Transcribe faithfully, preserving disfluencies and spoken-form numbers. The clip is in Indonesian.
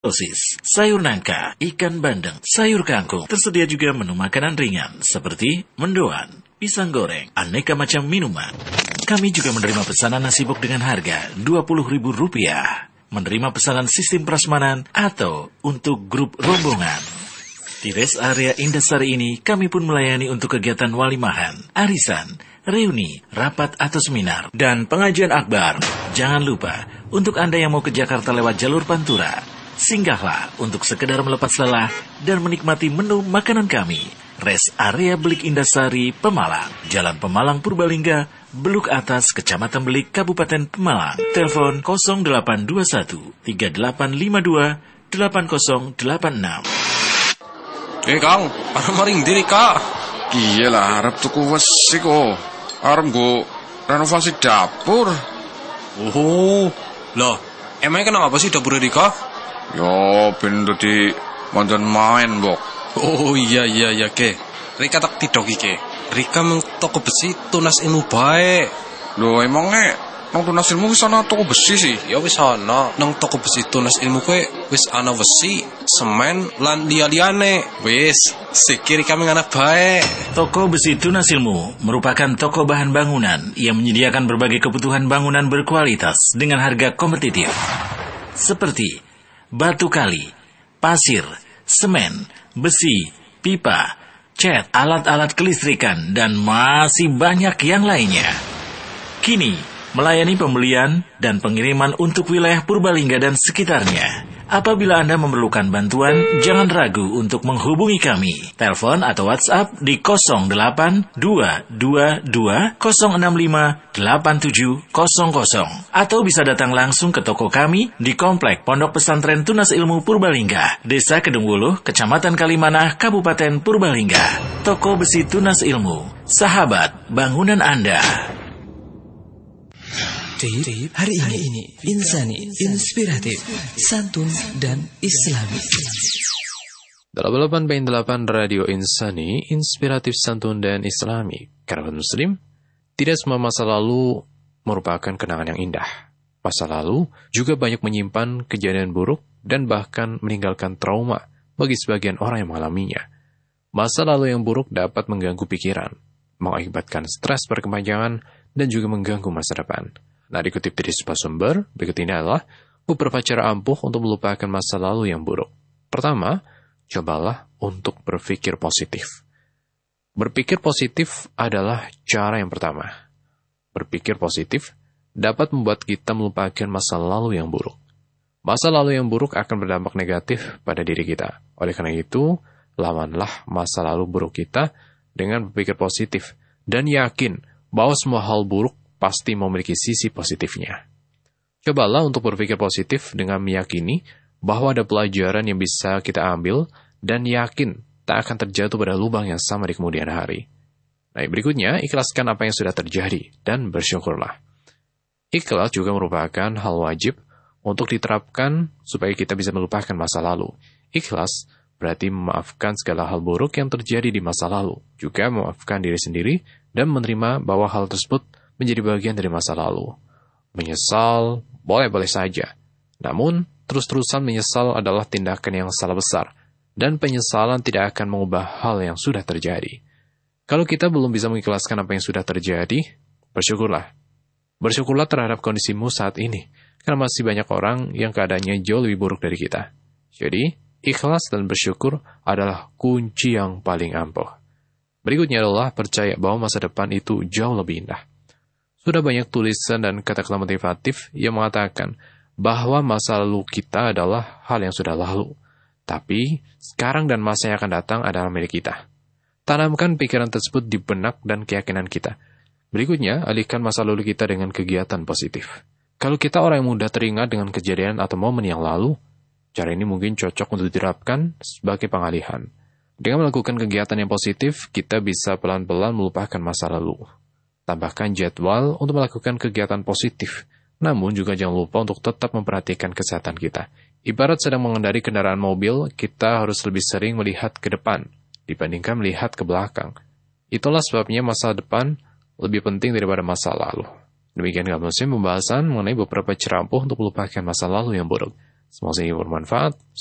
sosis, sayur nangka, ikan bandeng, sayur kangkung. Tersedia juga menu makanan ringan seperti mendoan, pisang goreng, aneka macam minuman. Kami juga menerima pesanan nasi bok dengan harga dua puluh ribu rupiah. Menerima pesanan sistem prasmanan atau untuk grup rombongan. Di rest area Indasari ini, kami pun melayani untuk kegiatan walimahan, arisan, reuni, rapat atau seminar, dan pengajian akbar. Jangan lupa, untuk Anda yang mau ke Jakarta lewat jalur Pantura, singgahlah untuk sekedar melepas lelah dan menikmati menu makanan kami. Rest area Belik Indasari, Pemalang, Jalan Pemalang Purbalingga, Beluk Atas, Kecamatan Belik, Kabupaten Pemalang. Telepon nol delapan dua satu tiga delapan lima dua delapan nol delapan enam. Eh Kang, arep maring diri Kak. Iya lah, arep tuku wesi kok. Arep nggo renovasi dapur. Oh, lah, emangnya kenapa sih dapur Rika? Yo, ben dadi mandan main, Bok. Oh iya iya iya ke. Rika tak tidok iki. Rika meng toko besi tunas ilmu bae. Loh, emangnya nang tunas ilmu wis ana toko besi sih? Ya wis ana, nang toko besi tunas ilmu kowe wis ana besi, semen lan liya-liyane. Wis, sikir kami anak bae. Toko Besi Tunas Ilmu merupakan toko bahan bangunan yang menyediakan berbagai kebutuhan bangunan berkualitas dengan harga kompetitif. Seperti batu kali, pasir, semen, besi, pipa, cat, alat-alat kelistrikan, dan masih banyak yang lainnya. Kini, melayani pembelian dan pengiriman untuk wilayah Purbalingga dan sekitarnya. Apabila Anda memerlukan bantuan, jangan ragu untuk menghubungi kami. Telepon atau WhatsApp di nol delapan dua dua dua nol enam lima delapan tujuh nol nol atau bisa datang langsung ke toko kami di Komplek Pondok Pesantren Tunas Ilmu Purbalingga, Desa Kedungwuluh, Kecamatan Kalimanah, Kabupaten Purbalingga. Toko Besi Tunas Ilmu, sahabat bangunan Anda. Tip hari ini, ini insani, inspiratif, santun, dan islami. delapan puluh delapan koma delapan Radio Insani, inspiratif, santun, dan islami. Kerabat muslim, tidak semua masa lalu merupakan kenangan yang indah. Masa lalu juga banyak menyimpan kejadian buruk dan bahkan meninggalkan trauma bagi sebagian orang yang mengalaminya. Masa lalu yang buruk dapat mengganggu pikiran, mengakibatkan stres berkepanjangan, dan juga mengganggu masa depan. Nah, dikutip dari sebuah sumber, berikut ini adalah beberapa cara ampuh untuk melupakan masa lalu yang buruk. Pertama, cobalah untuk berpikir positif. Berpikir positif adalah cara yang pertama. Berpikir positif dapat membuat kita melupakan masa lalu yang buruk. Masa lalu yang buruk akan berdampak negatif pada diri kita. Oleh karena itu, lawanlah masa lalu buruk kita dengan berpikir positif dan yakin bahwa semua hal buruk pasti memiliki sisi positifnya. Cobalah untuk berpikir positif dengan meyakini bahwa ada pelajaran yang bisa kita ambil dan yakin tak akan terjatuh pada lubang yang sama di kemudian hari. Nah, berikutnya, ikhlaskan apa yang sudah terjadi dan bersyukurlah. Ikhlas juga merupakan hal wajib untuk diterapkan supaya kita bisa melupakan masa lalu. Ikhlas berarti memaafkan segala hal buruk yang terjadi di masa lalu, juga memaafkan diri sendiri dan menerima bahwa hal tersebut menjadi bagian dari masa lalu. Menyesal, boleh-boleh saja. Namun, terus-terusan menyesal adalah tindakan yang salah besar, dan penyesalan tidak akan mengubah hal yang sudah terjadi. Kalau kita belum bisa mengikhlaskan apa yang sudah terjadi, bersyukurlah. Bersyukurlah terhadap kondisimu saat ini, karena masih banyak orang yang keadaannya jauh lebih buruk dari kita. Jadi, ikhlas dan bersyukur adalah kunci yang paling ampuh. Berikutnya adalah percaya bahwa masa depan itu jauh lebih indah. Sudah banyak tulisan dan kata-kata motivatif yang mengatakan bahwa masa lalu kita adalah hal yang sudah lalu. Tapi, sekarang dan masa yang akan datang adalah milik kita. Tanamkan pikiran tersebut di benak dan keyakinan kita. Berikutnya, alihkan masa lalu kita dengan kegiatan positif. Kalau kita orang yang mudah teringat dengan kejadian atau momen yang lalu, cara ini mungkin cocok untuk diterapkan sebagai pengalihan. Dengan melakukan kegiatan yang positif, kita bisa pelan-pelan melupakan masa lalu. Tambahkan jadwal untuk melakukan kegiatan positif, namun juga jangan lupa untuk tetap memperhatikan kesehatan kita. Ibarat sedang mengendarai kendaraan mobil, kita harus lebih sering melihat ke depan dibandingkan melihat ke belakang. Itulah sebabnya masa depan lebih penting daripada masa lalu. Demikian kami pembahasan mengenai beberapa cara ampuh untuk melupakan masa lalu yang buruk. Semoga ini bermanfaat.